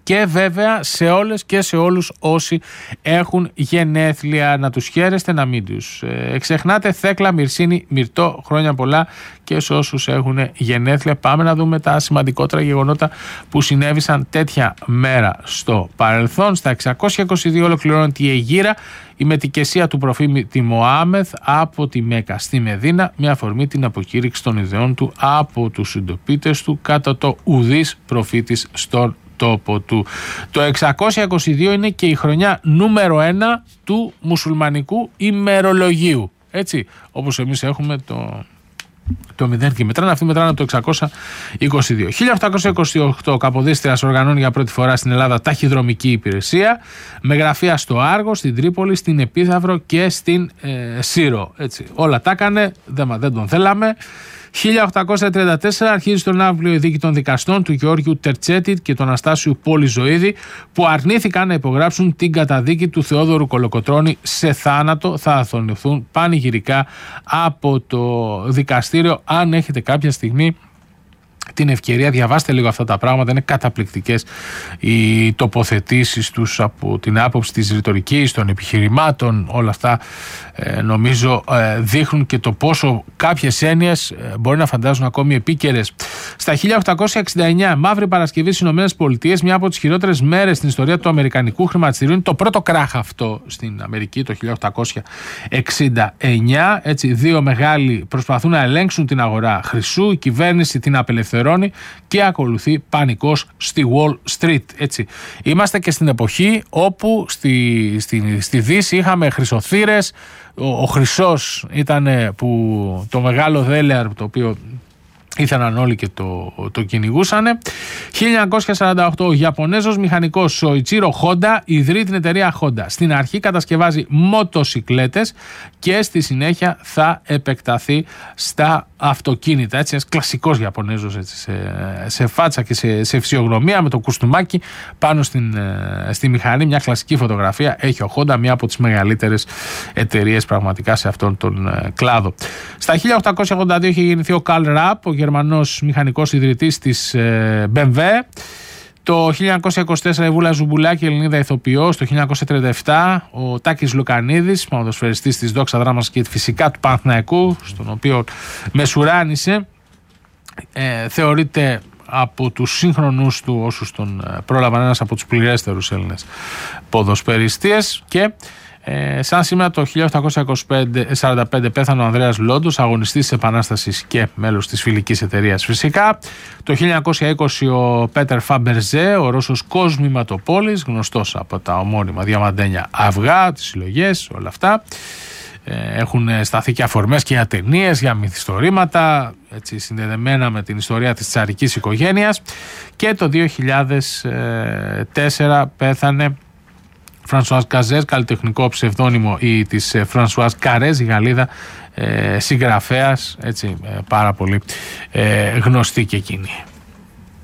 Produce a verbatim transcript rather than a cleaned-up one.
και βέβαια σε όλες και σε όλους όσοι έχουν γενέθλια, να τους χαίρεστε, να μην τους ε, ξεχνάτε. Θέκλα, Μυρσίνη, Μυρτώ, χρόνια πολλά και σε όσους έχουν γενέθλια. Πάμε να δούμε τα σημαντικότερα γεγονότα που συνέβησαν τέτοια μέρα στο παρελθόν. Στα εξακόσια είκοσι δύο ολοκληρώνεται η Αιγύρα, η μετικεσία του προφήτη Μωάμεθ από τη Μέκα στη Μεδίνα, με αφορμή την αποκήρυξη των ιδεών του από τους συντοπίτες του κατά το ουδής προφήτης στον τόπο του. Το εξακόσια είκοσι δύο είναι και η χρονιά νούμερο ένα του μουσουλμανικού ημερολογίου. Έτσι, όπως εμείς έχουμε το... το μηδέν και μετράνε, αυτοί μετράνε το εξακόσια είκοσι δύο. χίλια οκτακόσια είκοσι οκτώ Καποδίστριας οργανώνει για πρώτη φορά στην Ελλάδα ταχυδρομική υπηρεσία, με γραφεία στο Άργο, στην Τρίπολη, στην Επίθαυρο και στην ε, Σύρο. Έτσι, όλα τα έκανε, δεν, δεν τον θέλαμε. χίλια οκτακόσια τριάντα τέσσερα αρχίζει το ναύλιο η δίκη των δικαστών του Γεώργιου Τερτσέτη και του Αναστάσιου Πολυζωίδη, που αρνήθηκαν να υπογράψουν την καταδίκη του Θεόδωρου Κολοκοτρώνη σε θάνατο. Θα αθωνηθούν πανηγυρικά από το δικαστήριο. Αν έχετε κάποια στιγμή την ευκαιρία, διαβάστε λίγο αυτά τα πράγματα, είναι καταπληκτικές οι τοποθετήσεις τους από την άποψη της ρητορικής, των επιχειρημάτων, όλα αυτά ε, νομίζω ε, δείχνουν και το πόσο κάποιες έννοιες ε, μπορεί να φαντάζουν ακόμη επίκαιρες. Στα χίλια οκτακόσια εξήντα εννέα, Μαύρη Παρασκευή στις Ηνωμένες Πολιτείες, μια από τις χειρότερες μέρες στην ιστορία του αμερικανικού χρηματιστηρίου. Είναι το πρώτο κράχ αυτό στην Αμερική το χίλια οκτακόσια εξήντα εννέα. Έτσι, δύο μεγάλοι προσπαθούν να ελέγξουν την αγορά χρυσού, η κυβέρνηση την απελευθερώνει και ακολουθεί πανικός στη Wall Street. Έτσι. Είμαστε και στην εποχή όπου στη, στη, στη Δύση είχαμε χρυσοθύρες. Ο, ο χρυσός ήταν που, το μεγάλο δέλεαρ, το οποίο ήθελαν όλοι και το, το κυνηγούσανε. χίλια εννιακόσια σαράντα οκτώ, ο Ιαπωνέζος μηχανικός Σοϊτσίρο Χόντα ιδρύει την εταιρεία Honda. Στην αρχή κατασκευάζει μοτοσικλέτες και στη συνέχεια θα επεκταθεί στα αυτοκίνητα. Έτσι, ένας κλασικός Ιαπωνέζος, έτσι, σε, σε φάτσα και σε, σε φυσιογνωμία, με το κουστούμάκι πάνω στην, στη μηχανή. Μια κλασική φωτογραφία έχει ο Honda, μια από τις μεγαλύτερες εταιρείες πραγματικά σε αυτόν τον κλάδο. Στα χίλια οκτακόσια ογδόντα δύο είχε γεννηθεί ο Καρλ Ραπ, ο Γερμανός μηχανικός ιδρυτής της μπι εμ ντάμπλιου. Το χίλια εννιακόσια είκοσι τέσσερα η Βούλα Ζουμπουλάκη, Ελληνίδα ηθοποιός. Το χίλια εννιακόσια τριάντα επτά ο Τάκης Λουκανίδης, ποδοσφαιριστής της Δόξα Δράμας και φυσικά του Παναθηναϊκού, στον οποίο μεσουράνησε. Ε, θεωρείται από τους σύγχρονους του, όσους τον πρόλαβαν, ένας από τους πληρέστερους Έλληνες ποδοσφαιριστές. Και Ε, σαν σήμερα το χίλια οκτακόσια σαράντα πέντε πέθανε ο Ανδρέας Λόντος, αγωνιστής της Επανάστασης και μέλος της φιλικής εταιρείας φυσικά. Το χίλια εννιακόσια είκοσι ο Πέτερ Φαμπερζέ, ο Ρώσος κοσμηματοπόλης, γνωστός από τα ομώνυμα διαμαντένια αυγά, τις συλλογές, όλα αυτά. Ε, έχουν σταθεί και αφορμές και για ταινίες, για μυθιστορήματα, έτσι, συνδεδεμένα με την ιστορία της τσαρικής οικογένειας. Και το δύο χιλιάδες τέσσερα πέθανε Φρανσουάζ Καζές, καλλιτεχνικό ψευδόνυμο ή της Φρανσουάζ Καρέζ, η Γαλλίδα, ε, συγγραφέας, έτσι, ε, πάρα πολύ ε, γνωστή και εκείνη.